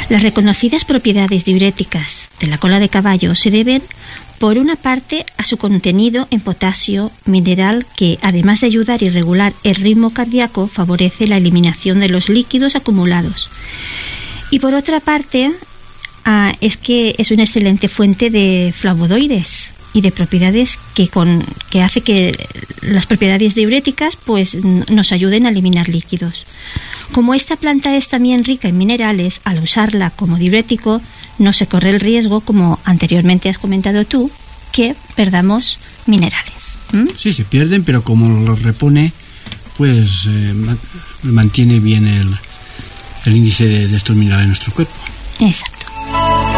Las reconocidas propiedades diuréticas de la cola de caballo se deben, por una parte, a su contenido en potasio, mineral que, además de ayudar y regular el ritmo cardíaco, favorece la eliminación de los líquidos acumulados. Y por otra parte, es que es una excelente fuente de flavonoides y de propiedades que hace que las propiedades diuréticas pues nos ayuden a eliminar líquidos. Como esta planta es también rica en minerales, al usarla como diurético no se corre el riesgo, como anteriormente has comentado tú, que perdamos minerales. Sí, se pierden, pero como los repone, pues mantiene bien el índice de estos minerales en nuestro cuerpo. Exacto.